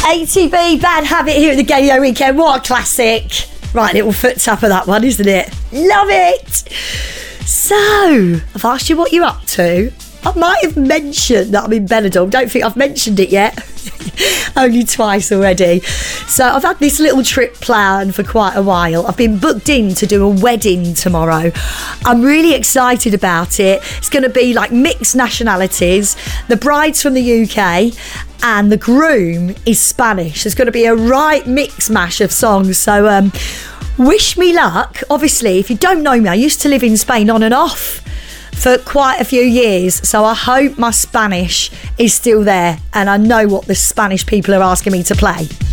ATB, Bad Habit here at the Gaydio Weekend. What a classic. Right, little foot tap of that one, isn't it? Love it. So, I've asked you what you're up to. I might have mentioned that I'm in Benidorm. Don't think I've mentioned it yet. Only twice already. So I've had this little trip planned for quite a while. I've been booked in to do a wedding tomorrow. I'm really excited about it. It's going to be like mixed nationalities. The bride's from the UK and the groom is Spanish. There's going to be a right mix mash of songs. So wish me luck. Obviously, if you don't know me, I used to live in Spain on and off for quite a few years, so I hope my Spanish is still there and I know what the Spanish people are asking me to play.